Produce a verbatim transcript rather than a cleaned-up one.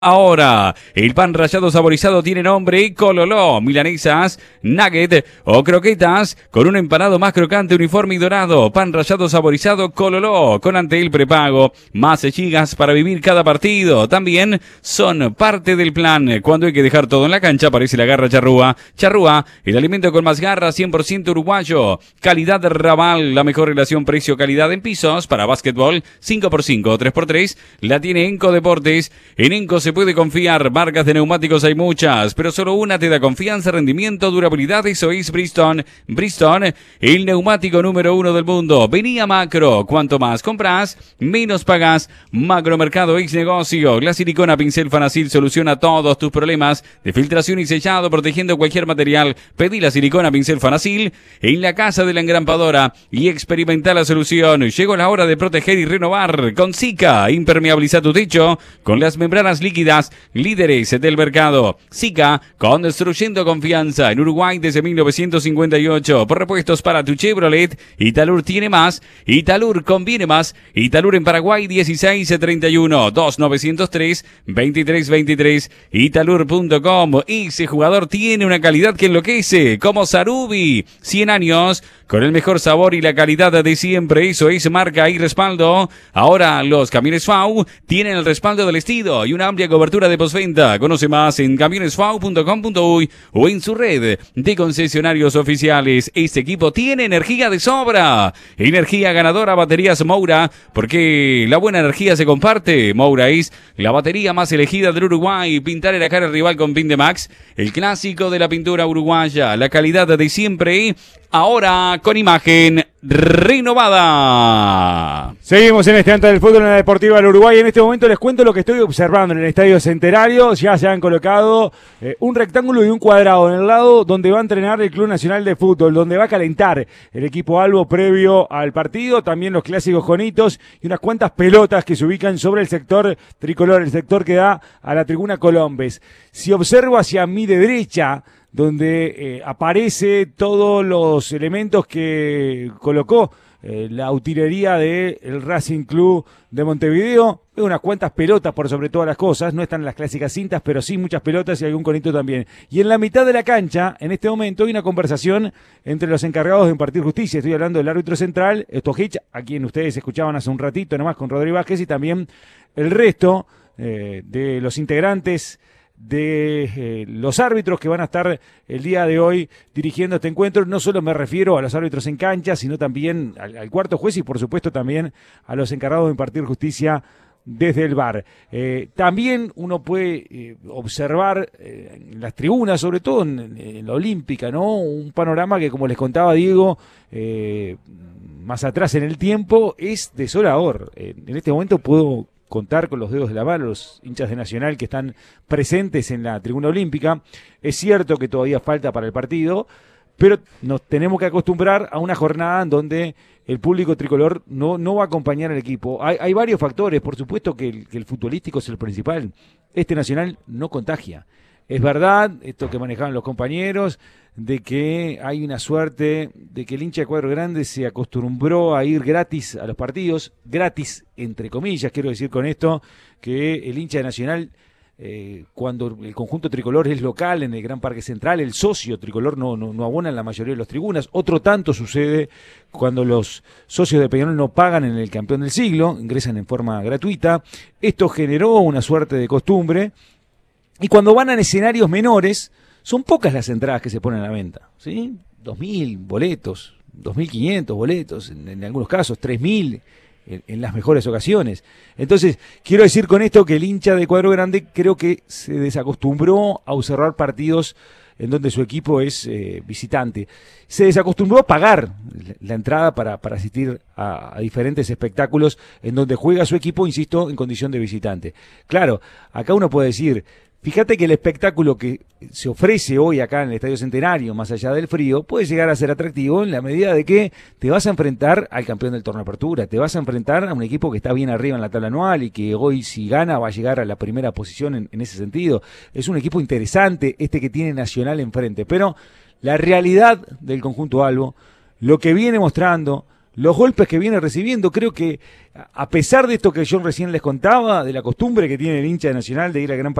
Ahora, el pan rallado saborizado tiene nombre Cololó, milanesas, nugget o croquetas con un empanado más crocante, uniforme y dorado. Pan rallado saborizado Cololó con Antel prepago, más gigas para vivir cada partido. También son parte del plan. Cuando hay que dejar todo en la cancha aparece la garra charrúa. Charrúa, el alimento con más garra, cien por ciento uruguayo. Calidad Raval, la mejor relación precio-calidad en pisos para básquetbol, cinco por cinco, tres por tres. La tiene Enco Deportes. En Enco se puede confiar. Marcas de neumáticos hay muchas, pero solo una te da confianza, rendimiento, durabilidad. Eso es Bridgestone. Bridgestone, el neumático número uno del mundo. Vení a Macro. Cuanto más compras, menos pagas. Macro Mercado X Negocio. La silicona pincel Fanacil soluciona todos tus problemas de filtración y sellado, protegiendo cualquier material. Pedí la silicona pincel Fanacil en la casa de la engrampadora y experimenta la solución. Llegó la hora de proteger y renovar con Sika. Impermeabiliza tu techo con las membranas líquidas líderes del mercado. Sika, construyendo confianza en Uruguay desde mil novecientos cincuenta y ocho. Por repuestos para tu Chevrolet, Italur tiene más. Italur conviene más. Italur en Paraguay dieciséis treinta y uno, dos nueve cero tres, veintitrés veintitrés. Italur punto com. Ese jugador tiene una calidad que enloquece, como Sarubi. cien años con el mejor sabor y la calidad de siempre. Eso es marca y respaldo. Ahora los camiones F A U tienen el respaldo del estilo y una amplia cobertura de postventa. Conoce más en camiones f a u punto com punto uy o en su red de concesionarios oficiales. Este equipo tiene energía de sobra. Energía ganadora, baterías Moura, porque la buena energía se comparte. Moura es la batería más elegida del Uruguay. Pintar la cara al rival con Pindemax, el clásico de la pintura uruguaya. La calidad de siempre, ahora con imagen renovada. Seguimos en este Anta del Fútbol en la Deportiva del Uruguay. En este momento les cuento lo que estoy observando en el Estadio Centenario. Ya se han colocado eh, un rectángulo y un cuadrado en el lado donde va a entrenar el Club Nacional de Fútbol, donde va a calentar el equipo albo previo al partido. También los clásicos jonitos y unas cuantas pelotas que se ubican sobre el sector tricolor, el sector que da a la tribuna Colombes. Si observo hacia mi derecha, donde eh, aparece todos los elementos que colocó eh, la utilería del Racing Club de Montevideo, veo unas cuantas pelotas por sobre todas las cosas, no están las clásicas cintas, pero sí muchas pelotas y algún conito también. Y en la mitad de la cancha, en este momento, hay una conversación entre los encargados de impartir justicia. Estoy hablando del árbitro central, Stojich, a quien ustedes escuchaban hace un ratito nomás con Rodrigo Vázquez, y también el resto eh, de los integrantes de eh, los árbitros que van a estar el día de hoy dirigiendo este encuentro. No solo me refiero a los árbitros en cancha, sino también al, al cuarto juez y por supuesto también a los encargados de impartir justicia desde el V A R. Eh, también uno puede eh, observar eh, en las tribunas, sobre todo en, en la Olímpica, ¿no? Un panorama que, como les contaba Diego, eh, más atrás en el tiempo, es desolador. Eh, en este momento puedo contar con los dedos de la mano los hinchas de Nacional que están presentes en la tribuna olímpica. Es cierto que todavía falta para el partido, pero nos tenemos que acostumbrar a una jornada en donde el público tricolor no, no va a acompañar al equipo. Hay, hay varios factores, por supuesto que el, que el futbolístico es el principal. Este Nacional no contagia. Es verdad, esto que manejaban los compañeros, de que hay una suerte de que el hincha de Cuadro Grande se acostumbró a ir gratis a los partidos, gratis entre comillas, quiero decir con esto, que el hincha de Nacional, eh, cuando el conjunto tricolor es local en el Gran Parque Central, el socio tricolor no, no, no abona en la mayoría de las tribunas. Otro tanto sucede cuando los socios de Peñarol no pagan en el Campeón del Siglo, ingresan en forma gratuita. Esto generó una suerte de costumbre. Y cuando van a escenarios menores, son pocas las entradas que se ponen a la venta, ¿sí? dos mil boletos, dos mil quinientos boletos, en, en algunos casos, tres mil en, en las mejores ocasiones. Entonces, quiero decir con esto que el hincha de Cuadro Grande creo que se desacostumbró a observar partidos en donde su equipo es eh, visitante. Se desacostumbró a pagar la entrada para, para asistir a, a diferentes espectáculos en donde juega su equipo, insisto, en condición de visitante. Claro, acá uno puede decir, fíjate que el espectáculo que se ofrece hoy acá en el Estadio Centenario, más allá del frío, puede llegar a ser atractivo en la medida de que te vas a enfrentar al campeón del torneo de apertura, te vas a enfrentar a un equipo que está bien arriba en la tabla anual y que hoy, si gana, va a llegar a la primera posición en, en ese sentido. Es un equipo interesante este que tiene Nacional enfrente, pero la realidad del conjunto albo, lo que viene mostrando, los golpes que viene recibiendo. Creo que a pesar de esto que yo recién les contaba, de la costumbre que tiene el hincha de Nacional de ir al Gran